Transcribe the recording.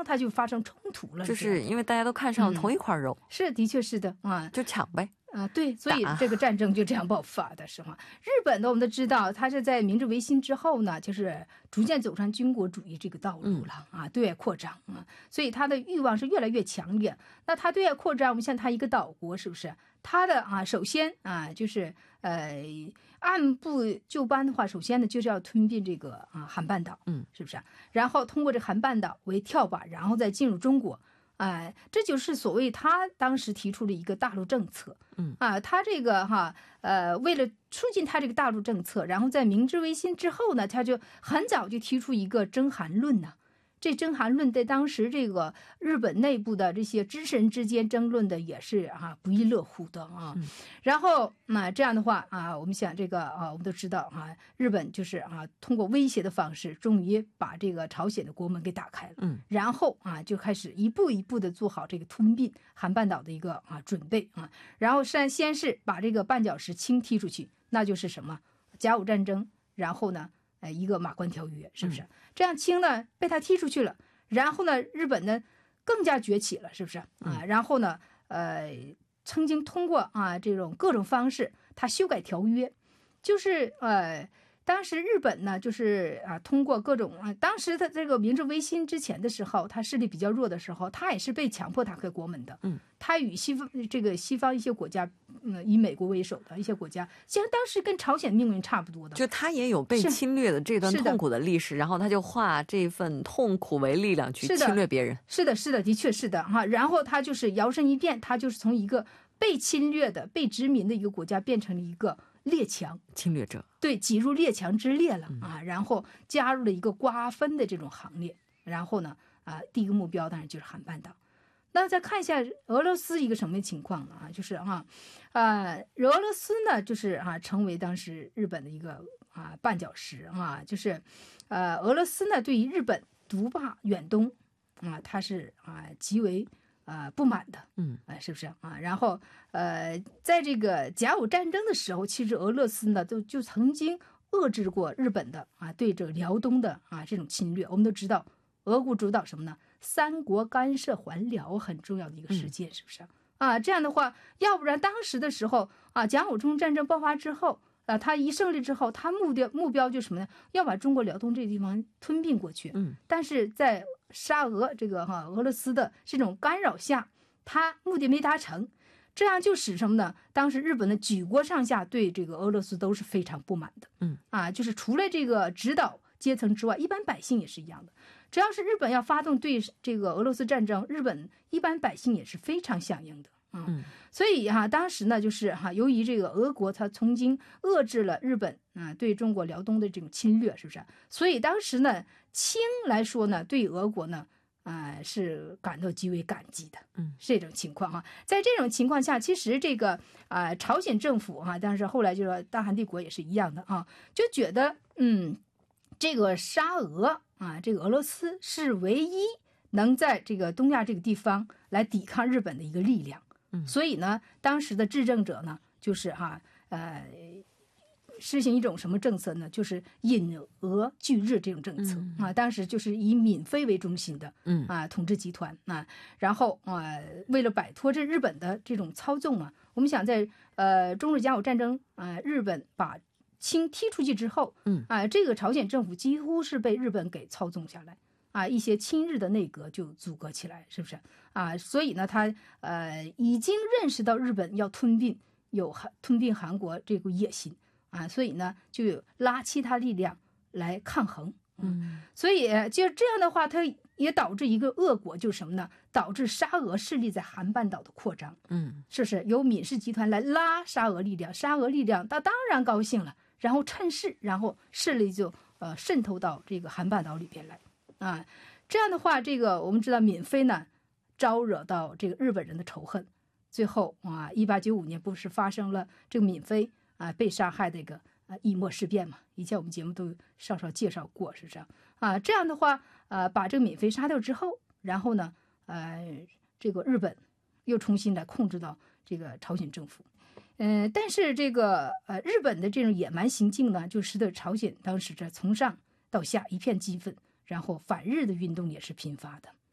它就发生冲突了， 就是因为大家都看上了同一块肉， 是的确是的啊， 就抢呗。 对，所以这个战争就这样爆发的是吗？日本呢，我们都知道，它是在明治维新之后呢，就是逐渐走上军国主义这个道路了对外扩张所以它的欲望是越来越强烈。那它对外扩张，我们像它一个岛国，是不是？它的首先就是按部就班的话，首先呢就是要吞并这个韩半岛，是不是？然后通过这韩半岛为跳板，然后再进入中国。这就是所谓他当时提出的一个大陆政策。他这个为了促进他这个大陆政策，然后在明治维新之后呢，他就很早就提出一个征韩论呢。这征韩论在当时这个日本内部的这些知识人之间争论的也是不亦乐乎的然后这样的话我们想这个我们都知道日本就是通过威胁的方式，终于把这个朝鲜的国门给打开了。然后就开始一步一步的做好这个吞并韩半岛的一个准备然后先是把这个绊脚石清踢出去，那就是什么甲午战争，然后呢一个马关条约，是不是？这样清呢被他踢出去了，然后呢日本呢更加崛起了，是不是然后呢曾经通过这种各种方式，他修改条约，就是当时日本呢，就是通过各种当时他这个明治维新之前的时候，他势力比较弱的时候，他也是被强迫打开国门的。他与西方一些国家，以美国为首的一些国家，其实当时跟朝鲜命运差不多的。 就他也有被侵略的这段痛苦的历史，然后他就化这份痛苦为力量去侵略别人。 是的，的确是的然后他就是摇身一变，他就是从一个被侵略的、被殖民的一个国家，变成了一个列强侵略者， 对，挤入列强之列了然后加入了一个瓜分的这种行列。然后呢第一个目标当然就是韩半岛。那再看一下俄罗斯一个什么情况呢就是俄罗斯呢就是成为当时日本的一个绊脚石就是俄罗斯呢对于日本独霸远东它是极为不满的，是不是然后在这个甲午战争的时候，其实俄罗斯呢就曾经遏制过日本的对这个辽东的这种侵略。我们都知道，俄国主导什么呢？三国干涉还辽，很重要的一个事件，是不是这样的话，要不然当时的时候甲午中战争爆发之后他一胜利之后，他目标就是什么呢？要把中国辽东这个地方吞并过去。但是在沙俄这个俄罗斯的这种干扰下，他目的没达成，这样就使什么呢？当时日本的举国上下对这个俄罗斯都是非常不满的。就是除了这个指导阶层之外，一般百姓也是一样的。只要是日本要发动对这个俄罗斯战争，日本一般百姓也是非常响应的。所以当时呢，就是由于这个俄国它曾经遏制了日本对中国辽东的这种侵略，是不是？所以当时呢，清来说呢，对俄国呢是感到极为感激的。是这种情况在这种情况下，其实这个朝鲜政府但是后来就是大韩帝国也是一样的就觉得这个沙俄这个俄罗斯是唯一能在这个东亚这个地方来抵抗日本的一个力量。所以呢，当时的执政者呢，就是实行一种什么政策呢？就是引俄拒日这种政策当时就是以闵妃为中心的统治集团然后为了摆脱这日本的这种操纵我们想在中日甲午战争日本把清踢出去之后这个朝鲜政府几乎是被日本给操纵下来。一些亲日的内阁就阻隔起来，是不是所以呢，他已经认识到日本要吞并韩国这股野心所以呢，就有拉其他力量来抗衡。所以就这样的话，它也导致一个恶果，就是什么呢？导致沙俄势力在韩半岛的扩张。是不是由闵氏集团来拉沙俄力量？沙俄力量他当然高兴了，然后趁势，然后势力就渗透到这个韩半岛里边来。这样的话，这个我们知道闵妃呢招惹到这个日本人的仇恨，最后1895年不是发生了这个闵妃被杀害的一个义墨事变嘛？以前我们节目都稍稍介绍过，是不是这样的话把这个闵妃杀掉之后，然后呢这个日本又重新来控制到这个朝鲜政府。但是这个日本的这种野蛮行径呢，就使得朝鲜当时这从上到下一片激愤。然后反日的运动也是频发的